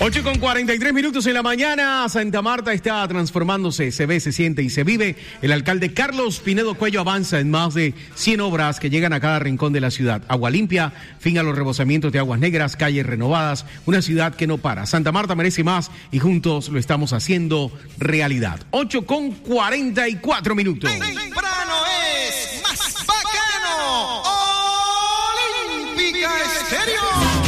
8:43 en la mañana. Santa Marta está transformándose, se ve, se siente y se vive. El alcalde Carlos Pinedo Cuello avanza en más de 100 obras que llegan a cada rincón de la ciudad. Agua limpia, fin a los rebosamientos de aguas negras, calles renovadas, una ciudad que no para. Santa Marta merece más y juntos lo estamos haciendo realidad. 8:44. Temprano es más bacano. Olímpica Estéreo.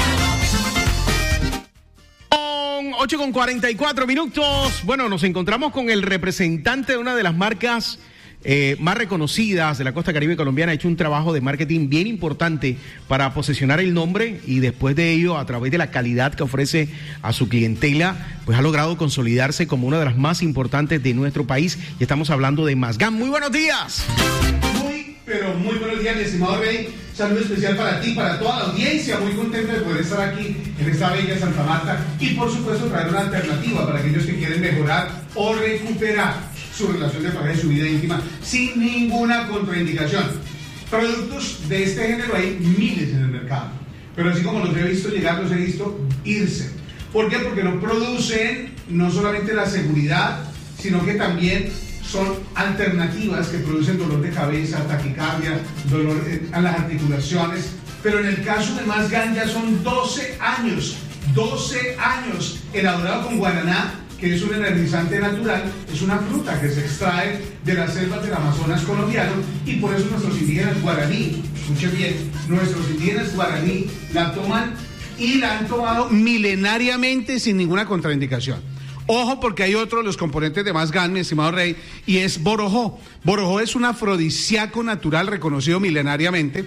8:44. Bueno, nos encontramos con el representante de una de las marcas más reconocidas de la costa caribe colombiana. Ha hecho un trabajo de marketing bien importante para posicionar el nombre y después de ello, a través de la calidad que ofrece a su clientela, pues ha logrado consolidarse como una de las más importantes de nuestro país. Y estamos hablando de Mazgan. Muy buenos días. Pero muy buenos días, mi estimado Rey. Saludo especial para ti, para toda la audiencia. Muy contento de poder estar aquí en esta bella Santa Marta y por supuesto traer una alternativa para aquellos que quieren mejorar o recuperar su relación de pareja y su vida íntima sin ninguna contraindicación. Productos de este género hay miles en el mercado, pero así como los he visto llegar, los he visto irse. ¿Por qué? Porque no producen no solamente la seguridad, sino que también son alternativas que producen dolor de cabeza, taquicardia, dolor a las articulaciones. Pero en el caso de Mazgan ya son 12 años elaborado con guaraná, que es un energizante natural, es una fruta que se extrae de las selvas del Amazonas colombiano, y por eso nuestros indígenas guaraní, escuchen bien, nuestros indígenas guaraní la toman y la han tomado milenariamente sin ninguna contraindicación. Ojo, porque hay otro de los componentes de Mazgan, mi estimado Rey, y es borojó. Borojó es un afrodisíaco natural reconocido milenariamente.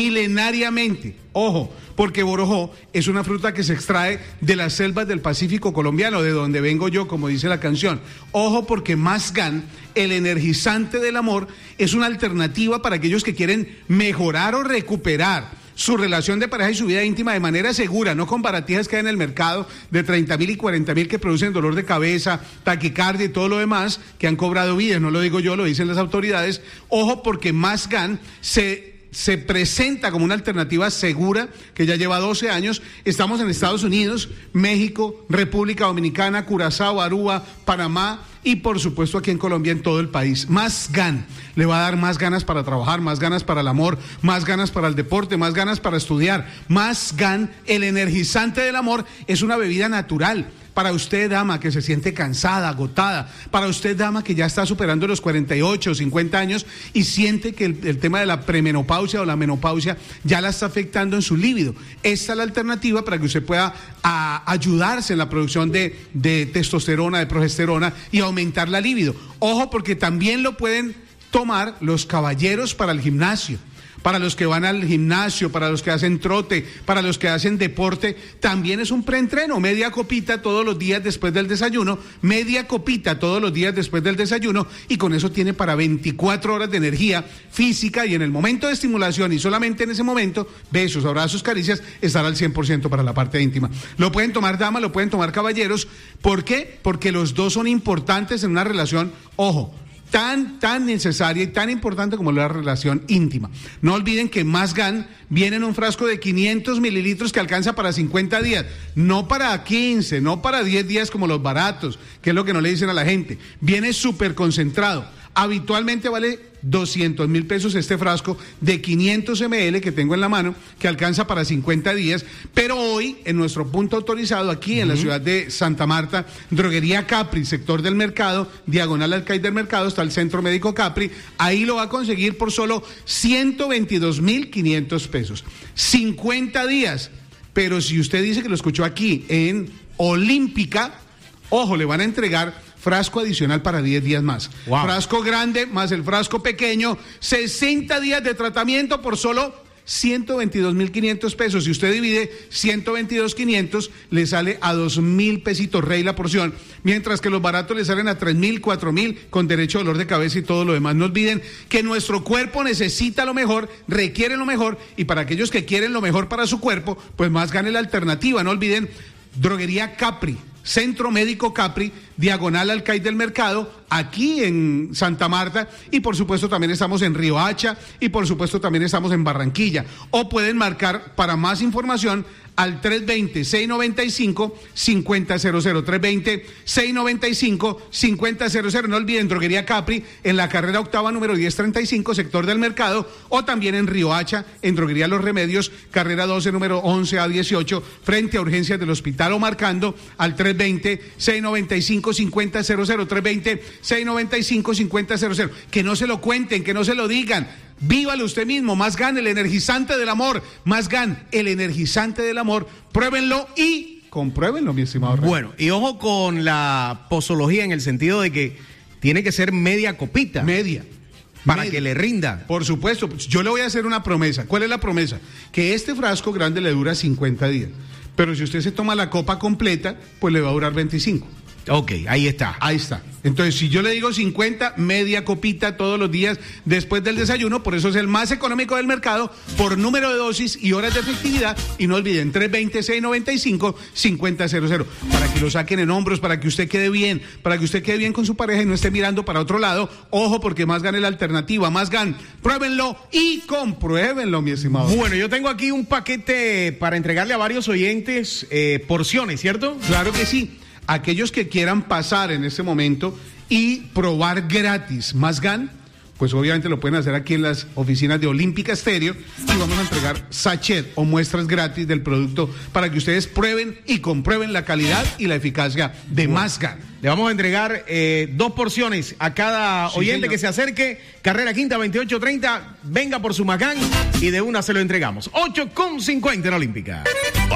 Ojo, porque borojó es una fruta que se extrae de las selvas del Pacífico colombiano, de donde vengo yo, como dice la canción. Ojo, porque Mazgan, el energizante del amor, es una alternativa para aquellos que quieren mejorar o recuperar su relación de pareja y su vida íntima de manera segura, no con baratijas que hay en el mercado de 30.000 y 40.000 que producen dolor de cabeza, taquicardia y todo lo demás, que han cobrado vidas, no lo digo yo, lo dicen las autoridades. Ojo, porque Mazgan se presenta como una alternativa segura, que ya lleva 12 años. Estamos en Estados Unidos, México, República Dominicana, Curazao, Aruba, Panamá y por supuesto aquí en Colombia, en todo el país. Mazgan le va a dar más ganas para trabajar, más ganas para el amor, más ganas para el deporte, más ganas para estudiar. Mazgan, el energizante del amor, es una bebida natural. Para usted, dama, que se siente cansada, agotada, para usted, dama, que ya está superando los 48 o 50 años y siente que el tema de la premenopausia o la menopausia ya la está afectando en su líbido. Esta es la alternativa para que usted pueda ayudarse en la producción de testosterona, de progesterona y aumentar la líbido. Ojo, porque también lo pueden tomar los caballeros para el gimnasio. Para los que van al gimnasio, para los que hacen trote, para los que hacen deporte, también es un preentreno, media copita todos los días después del desayuno, y con eso tiene para 24 horas de energía física y en el momento de estimulación y solamente en ese momento, besos, abrazos, caricias, estará al 100% para la parte íntima. Lo pueden tomar damas, lo pueden tomar caballeros. ¿Por qué? Porque los dos son importantes en una relación, ojo, tan necesaria y tan importante como la relación íntima. No olviden que Mazgan viene en un frasco de 500 mililitros que alcanza para 50 días, no para 15, no para 10 días como los baratos, que es lo que no le dicen a la gente. Viene súper concentrado. Habitualmente vale 200.000 pesos este frasco de 500 ml que tengo en la mano, que alcanza para 50 días, pero hoy en nuestro punto autorizado aquí en la ciudad de Santa Marta, Droguería Capri, sector del mercado, diagonal al CAI del mercado, está el Centro Médico Capri, ahí lo va a conseguir por solo 122.500 pesos, 50 días, pero si usted dice que lo escuchó aquí en Olímpica, ojo, le van a entregar frasco adicional para 10 días más. Wow. Frasco grande más el frasco pequeño, 60 días de tratamiento por solo 122.500 pesos. Si usted divide 122.500, le sale a 2.000 pesitos, Rey, la porción, mientras que los baratos le salen a 3.000, 4.000, con derecho a dolor de cabeza y todo lo demás. No olviden que nuestro cuerpo necesita lo mejor, requiere lo mejor, y para aquellos que quieren lo mejor para su cuerpo, pues más gane la alternativa. No olviden, Droguería Capri, Centro Médico Capri, diagonal al CAI del Mercado, aquí en Santa Marta, y por supuesto también estamos en Riohacha, y por supuesto también estamos en Barranquilla. O pueden marcar para más información al 320-695-5000, 320-695-5000. No olviden, Droguería Capri, en la carrera octava número 1035, sector del Mercado, o también en Riohacha, en Droguería Los Remedios, carrera 12, número 11 a 18, frente a urgencias del hospital, o marcando al 320-695-5000, 320-695-5000. Que no se lo cuenten, que no se lo digan. Vívalo usted mismo. Más GAN, el energizante del amor. Más GAN, el energizante del amor. Pruébenlo y compruébenlo, mi estimado Rey. Bueno, y ojo con la posología en el sentido de que tiene que ser media copita. Media. Para que le rinda. Por supuesto. Yo le voy a hacer una promesa. ¿Cuál es la promesa? Que este frasco grande le dura 50 días. Pero si usted se toma la copa completa, pues le va a durar 25. Ok, ahí está. Ahí está. Entonces, si yo le digo 50, media copita todos los días después del desayuno, por eso es el más económico del mercado, por número de dosis y horas de efectividad. Y no olviden, 320-695-5000. Para que lo saquen en hombros, para que usted quede bien, para que usted quede bien con su pareja y no esté mirando para otro lado. Ojo, porque Más GAN es la alternativa. Más GAN, pruébenlo y compruébenlo, mi estimado. Bueno, yo tengo aquí un paquete para entregarle a varios oyentes, porciones, ¿cierto? Claro que sí. Aquellos que quieran pasar en este momento y probar gratis Más GAN, pues obviamente lo pueden hacer aquí en las oficinas de Olímpica Estéreo, y vamos a entregar sachet o muestras gratis del producto para que ustedes prueben y comprueben la calidad y la eficacia de Más GAN. Le vamos a entregar 2 porciones a cada oyente, señor, que se acerque. Carrera Quinta 2830, venga por su Más GAN y de una se lo entregamos. 8:50 en Olímpica.